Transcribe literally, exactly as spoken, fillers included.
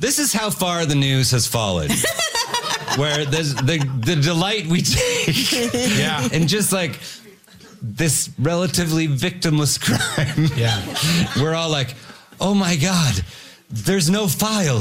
This is how far the news has fallen. Where there's the, the delight we take Yeah. and just like this relatively victimless crime. Yeah. We're all like, oh my God, there's no file.